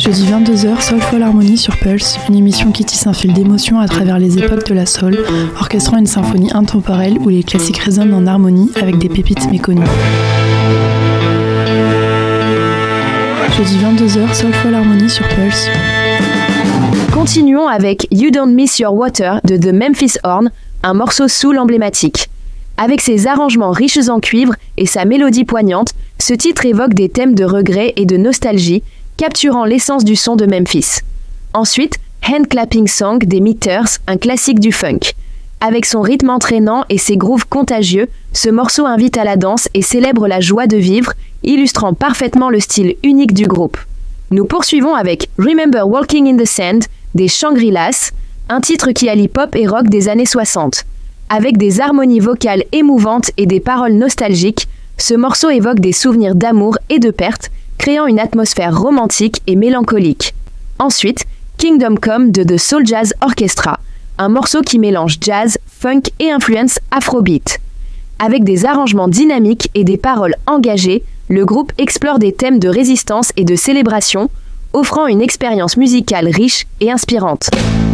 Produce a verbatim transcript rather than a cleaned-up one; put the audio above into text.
Jeudi vingt-deux heures, Soulful Harmony sur Pulse, une émission qui tisse un fil d'émotions à travers les époques de la soul, orchestrant une symphonie intemporelle où les classiques résonnent en harmonie avec des pépites méconnues. Jeudi vingt-deux heures, Soulful Harmony sur Pulse. Continuons avec You Don't Miss Your Water de The Memphis Horn, un morceau soul emblématique. Avec ses arrangements riches en cuivre et sa mélodie poignante, ce titre évoque des thèmes de regret et de nostalgie, capturant l'essence du son de Memphis. Ensuite, Hand Clapping Song des Meters, un classique du funk. Avec son rythme entraînant et ses grooves contagieux, ce morceau invite à la danse et célèbre la joie de vivre, illustrant parfaitement le style unique du groupe. Nous poursuivons avec Remember Walking in the Sand des Shangri-Las, un titre qui allie pop et rock des années soixante. Avec des harmonies vocales émouvantes et des paroles nostalgiques, ce morceau évoque des souvenirs d'amour et de perte, créant une atmosphère romantique et mélancolique. Ensuite, Kingdom Come de The Soul Jazz Orchestra, un morceau qui mélange jazz, funk et influence afrobeat. Avec des arrangements dynamiques et des paroles engagées, le groupe explore des thèmes de résistance et de célébration, offrant une expérience musicale riche et inspirante.